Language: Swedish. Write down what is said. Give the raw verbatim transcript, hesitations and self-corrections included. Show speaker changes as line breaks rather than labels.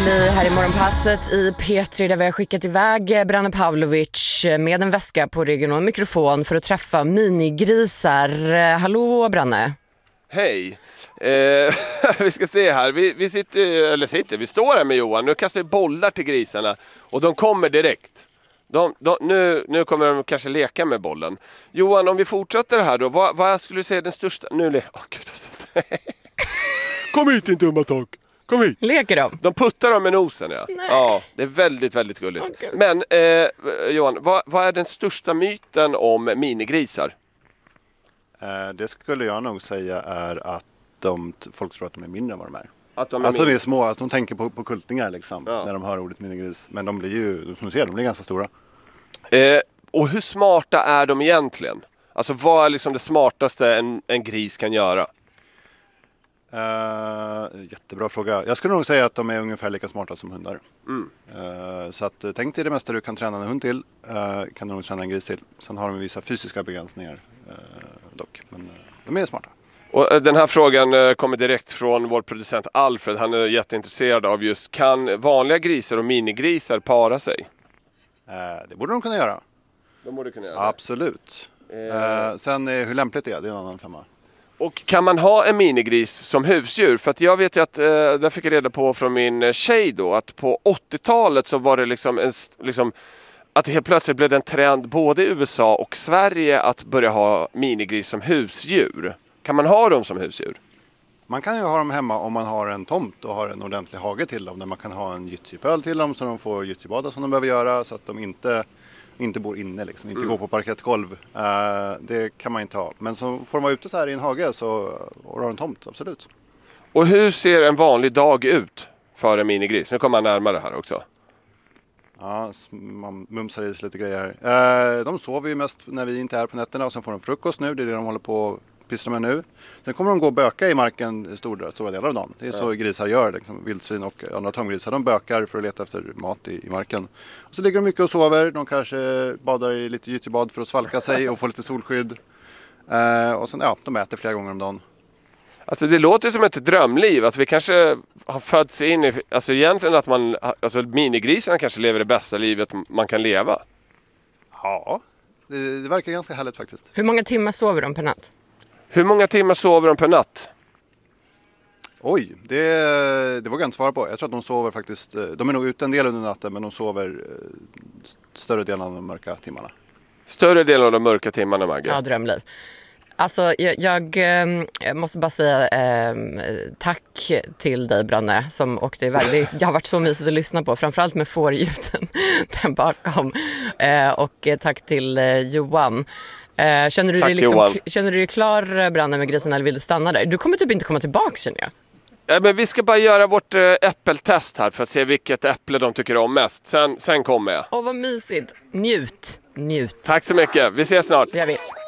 bli här i morgonpasset i P tre där vi har skickat iväg Branne Pavlovic med en väska på ryggen och en mikrofon för att träffa minigrisar. Hallå Branne.
Hej. Eh, vi ska se här. Vi, vi sitter, eller sitter, vi står här med Johan. Nu kastar vi bollar till grisarna och de kommer direkt. De, de, nu, nu kommer de kanske leka med bollen. Johan, om vi fortsätter här då. Vad, vad skulle du säga den största... Nu le... oh, Gud. Kom hit din dumma tak. Kom hit.
Leker de?
De puttar dem med nosen, ja.
Nej.
Ja, det är väldigt, väldigt gulligt.
Okay.
Men eh, Johan, vad, vad är den största myten om minigrisar?
Eh, det skulle jag nog säga är att de, folk tror att de är mindre än vad de är.
Att de är,
alltså de är små, att de tänker på, på kultingar liksom,
ja. När
de hör ordet minigris. Men de blir ju, som du ser, de blir ganska stora.
Eh, och hur smarta är de egentligen? Alltså vad är liksom det smartaste en, en gris kan göra?
Uh, jättebra fråga. Jag skulle nog säga att de är ungefär lika smarta som hundar.
Mm.
Uh, så att, tänk dig det mesta du kan träna en hund till, uh, kan du nog träna en gris till. Sen har de vissa fysiska begränsningar uh, dock. Men uh, de är smarta.
Och uh, den här frågan uh, kommer direkt från vår producent Alfred. Han är jätteintresserad av just, kan vanliga grisar och minigrisar para sig?
Uh, det borde de kunna göra.
De borde kunna göra.
Absolut. Uh. Uh, sen uh, hur lämpligt det är, det är en annan femma.
Och kan man ha en minigris som husdjur? För att jag vet ju att, eh, där fick jag reda på från min tjej då, att på åttiotalet så var det liksom, en, liksom att det helt plötsligt blev en trend både i U S A och Sverige att börja ha minigris som husdjur. Kan man ha dem som husdjur?
Man kan ju ha dem hemma om man har en tomt och har en ordentlig hage till dem. Där man kan ha en gyttjepöl till dem så de får gyttjebada som de behöver göra så att de inte... inte bor inne liksom, inte mm. går på parkettgolv. Uh, det kan man inte ha. Men så får de vara ute så här i en hage så och har en tomt, absolut.
Och hur ser en vanlig dag ut för en minigris? Nu kommer man närmare här också.
Ja, man mumsar i sig lite grejer. Uh, de sover ju mest när vi inte är på nätterna och sen får de frukost nu. Det är det de håller på att pyssla med nu. Sen kommer de gå och böka i marken stora, stora delar av dagen. Det är så ja. grisar gör, liksom, vildsvin och andra tamgrisar. De bökar för att leta efter mat i, i marken. Och så ligger de mycket och sover. De kanske badar i lite gyttjebad för att svalka sig och få lite solskydd. Uh, och sen, ja, de äter flera gånger om dagen.
Alltså det låter som ett drömliv. Att vi kanske har fötts in i... Alltså egentligen att man... Alltså minigrisarna kanske lever det bästa livet man kan leva.
Ja, det, det verkar ganska härligt faktiskt.
Hur många timmar sover de per natt?
Hur många timmar sover de per natt?
Oj, det, det vågar jag inte svara på. Jag tror att de sover faktiskt... De är nog ute en del under natten men de sover större delen av de mörka timmarna. Större
delen av de mörka timmarna, Maggie?
Ja, drömliv. Alltså, jag, jag, jag måste bara säga eh, tack till dig, Branne, som åkte iväg. Det, jag har varit så mysigt att lyssna på, framförallt med fårljuden där bakom. Eh, och tack till eh, Johan. Eh, känner, du
tack,
dig liksom,
Johan.
Känner du dig klar, Branne, med grisen, eller vill du stanna där? Du kommer typ inte komma tillbaka, känner jag.
Ja, men vi ska bara göra vårt äh, äppeltest här för att se vilket äpple de tycker om mest. Sen, sen kommer jag.
Åh, vad mysigt. Njut. Njut.
Tack så mycket. Vi ses snart.
Det gör vi.